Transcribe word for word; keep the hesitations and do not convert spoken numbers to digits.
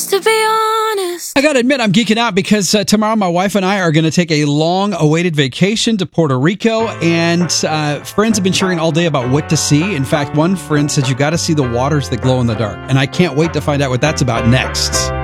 Just to be honest. I gotta admit, I'm geeking out because uh, tomorrow my wife and I are going to take a long-awaited vacation to Puerto Rico, and uh, friends have been sharing all day about what to see. In fact, one friend said you got to see the waters that glow in the dark, and I can't wait to find out what that's about next.